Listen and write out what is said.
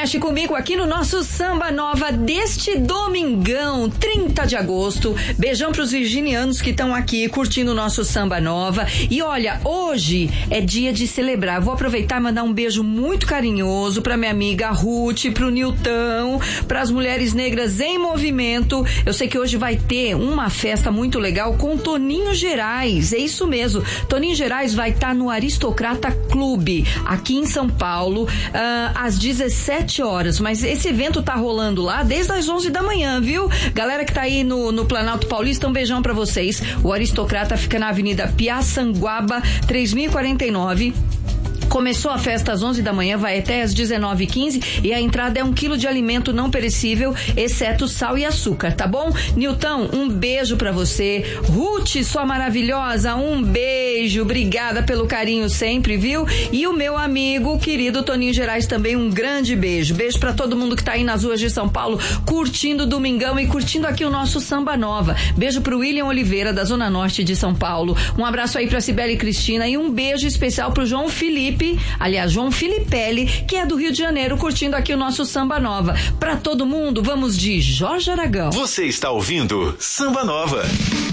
Mexe Comigo aqui no nosso Samba Nova deste domingão, 30 de agosto. Beijão pros virginianos que estão aqui curtindo o nosso Samba Nova. E olha, hoje é dia de celebrar. Vou aproveitar e mandar um beijo muito carinhoso pra minha amiga Ruth, pro Nilton, pras mulheres negras em movimento. Eu sei que hoje vai ter uma festa muito legal com Toninho Gerais. É isso mesmo. Toninho Gerais vai estar no Aristocrata Clube, aqui em São Paulo, às 17 horas. Mas esse evento tá rolando lá desde as 11 da manhã, viu? Galera que tá aí no Planalto Paulista, um beijão pra vocês. O Aristocrata fica na Avenida Piaçanguaba, 3049. Começou a festa às 11 da manhã, vai até às 19h15 e a entrada é 1 quilo de alimento não perecível, exceto sal e açúcar, tá bom? Nilton, um beijo pra você. Ruth, sua maravilhosa, um beijo, obrigada pelo carinho sempre, viu? E o meu amigo, querido Toninho Gerais, também um grande beijo. Beijo pra todo mundo que tá aí nas ruas de São Paulo, curtindo o domingão e curtindo aqui o nosso Samba Nova. Beijo pro William Oliveira, da Zona Norte de São Paulo. Um abraço aí pra Cibele Cristina e um beijo especial pro João João Filipelli, que é do Rio de Janeiro, curtindo aqui o nosso Samba Nova. Pra todo mundo, vamos de Jorge Aragão. Você está ouvindo Samba Nova.